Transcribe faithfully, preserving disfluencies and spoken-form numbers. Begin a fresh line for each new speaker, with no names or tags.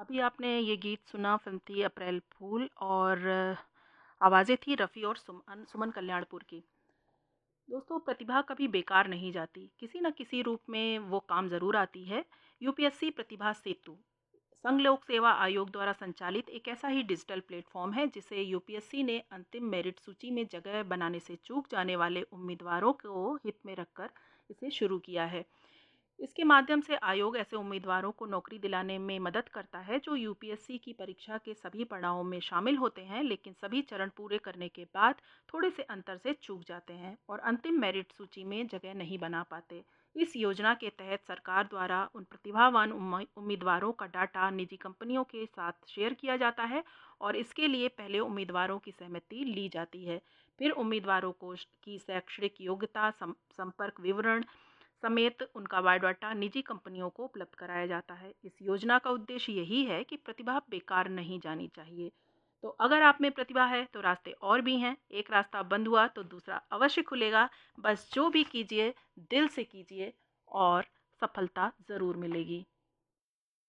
अभी आपने ये गीत सुना, फ़िल्म थी अप्रैल फूल और आवाज़ें थी रफ़ी और सुमन सुमन कल्याणपुर की। दोस्तों, प्रतिभा कभी बेकार नहीं जाती, किसी न किसी रूप में वो काम ज़रूर आती है। यूपीएससी प्रतिभा सेतु संघ लोक सेवा आयोग द्वारा संचालित एक ऐसा ही डिजिटल प्लेटफॉर्म है जिसे यूपीएससी ने अंतिम मेरिट सूची में जगह बनाने से चूक जाने वाले उम्मीदवारों को हित में रखकर इसे शुरू किया है। इसके माध्यम से आयोग ऐसे उम्मीदवारों को नौकरी दिलाने में मदद करता है जो यूपीएससी की परीक्षा के सभी पड़ावों में शामिल होते हैं, लेकिन सभी चरण पूरे करने के बाद थोड़े से अंतर से चूक जाते हैं और अंतिम मेरिट सूची में जगह नहीं बना पाते। इस योजना के तहत सरकार द्वारा उन प्रतिभावान उम्मी- उम्मीदवारों का डाटा निजी कंपनियों के साथ शेयर किया जाता है और इसके लिए पहले उम्मीदवारों की सहमति ली जाती है। फिर उम्मीदवारों को की शैक्षणिक योग्यता, सम, संपर्क विवरण समेत उनका बायोडाटा निजी कंपनियों को उपलब्ध कराया जाता है। इस योजना का उद्देश्य यही है कि प्रतिभा बेकार नहीं जानी चाहिए। तो अगर आप में प्रतिभा है तो रास्ते और भी हैं, एक रास्ता बंद हुआ तो दूसरा अवश्य खुलेगा। बस जो भी कीजिए दिल से कीजिए और सफलता ज़रूर मिलेगी।